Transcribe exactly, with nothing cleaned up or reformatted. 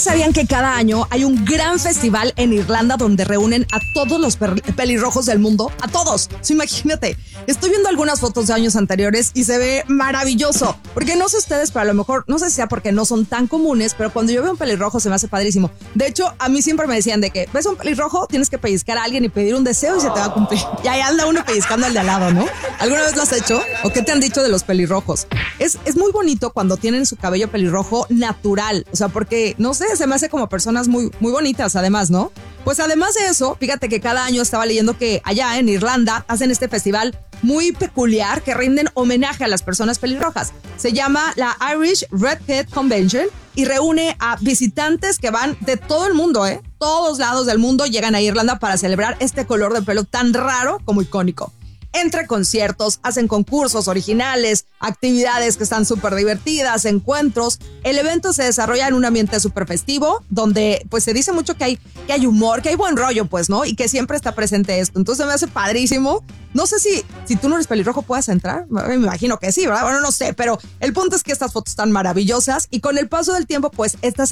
sabían que cada año hay un gran festival en Irlanda donde reúnen a todos los pelirrojos del mundo? A todos. So, imagínate, estoy viendo algunas fotos de años anteriores y se ve maravilloso. Porque no sé ustedes, pero a lo mejor, no sé si sea porque no son tan comunes, pero cuando yo veo un pelirrojo se me hace padrísimo. De hecho, a mí siempre me decían de que ves un pelirrojo, tienes que pellizcar a alguien y pedir un deseo y se te va a cumplir. Y ahí anda uno pellizcando al de al lado, ¿no? ¿Alguna vez lo has hecho? ¿O qué te han dicho de los pelirrojos? Es, es muy bonito cuando tienen su cabello pelirrojo natural. O sea, porque, no sé, se me hace como personas muy, muy bonitas, además, ¿no? Pues además de eso, fíjate que cada año estaba leyendo que allá en Irlanda hacen este festival muy peculiar que rinden homenaje a las personas pelirrojas. Se llama la Irish Redhead Convention y reúne a visitantes que van de todo el mundo, ¿eh? Todos lados del mundo llegan a Irlanda para celebrar este color de pelo tan raro como icónico. Entre conciertos, hacen concursos originales, actividades que están súper divertidas, encuentros. El evento se desarrolla en un ambiente súper festivo, donde pues se dice mucho que hay, que hay humor, que hay buen rollo, pues, ¿no? Y que siempre está presente esto. Entonces me hace padrísimo. No sé si, si tú no eres pelirrojo puedas entrar. Me imagino que sí, ¿verdad? Bueno, no sé, pero el punto es que estas fotos están maravillosas y con el paso del tiempo, pues, estas